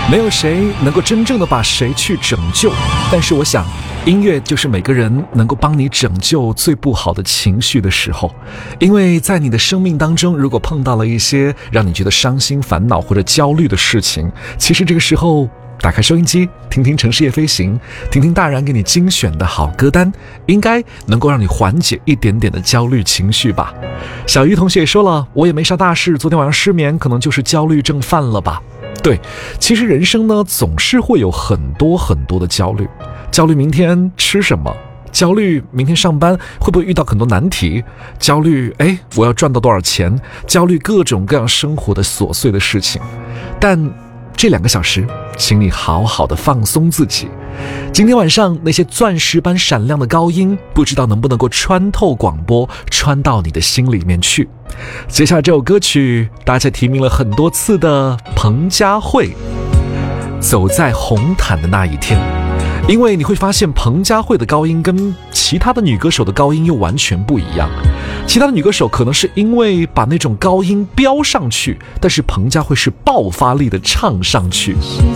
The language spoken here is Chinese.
没有谁能够真正的把谁去拯救，但是我想音乐就是每个人能够帮你拯救最不好的情绪的时候。因为在你的生命当中，如果碰到了一些让你觉得伤心烦恼或者焦虑的事情，其实这个时候打开收音机，听听城市夜飞行，听听大然给你精选的好歌单，应该能够让你缓解一点点的焦虑情绪吧。小鱼同学也说了，我也没啥大事，昨天晚上失眠，可能就是焦虑症犯了吧。对，其实人生呢，总是会有很多的焦虑。焦虑明天吃什么，焦虑明天上班会不会遇到很多难题，焦虑我要赚到多少钱，焦虑各种各样生活的琐碎的事情。但这2个小时请你好好的放松自己。今天晚上那些钻石般闪亮的高音，不知道能不能够穿透广播，穿到你的心里面去。接下来这首歌曲大家提名了很多次的彭佳慧，走在红毯的那一天。因为你会发现彭佳慧的高音跟其他的女歌手的高音又完全不一样。其他的女歌手可能是因为把那种高音飙上去，但是彭佳慧是爆发力的唱上去。 是